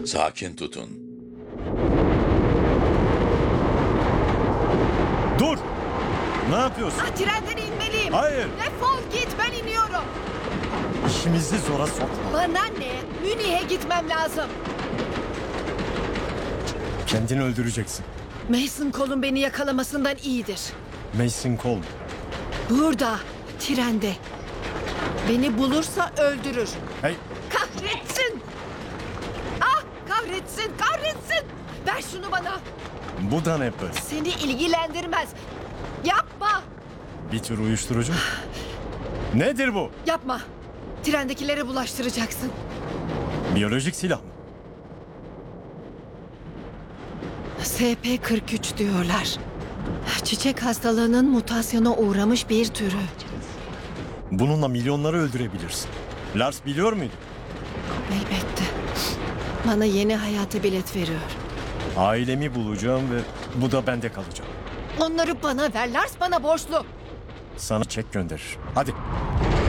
Sakin tutun. Dur! Ne yapıyorsun? Trenden inmeliyim. Hayır! Defol git, ben iniyorum. İşimizi zora sokma. Bana ne? Münih'e gitmem lazım. Kendini öldüreceksin. Mason Cole'un beni yakalamasından iyidir. Mason Cole. Burada, trende. Beni bulursa öldürür. Hey! Kahretsin! Ah, kahretsin, kahretsin! Ver şunu bana. Bu da ne böyle? Seni ilgilendirmez. Yapma, Bir tür uyuşturucu mu? Nedir bu? yapma. Trendekilere bulaştıracaksın. Biyolojik silah mı? SP-43 diyorlar. Çiçek hastalığının mutasyona uğramış bir türü. Bununla milyonları öldürebilirsin. Lars biliyor muydu? Elbette. Bana yeni hayata bilet veriyor. Ailemi bulacağım ve bu da bende kalacak. Onları bana ver. Lars bana borçlu. Sana çek gönderir. Hadi.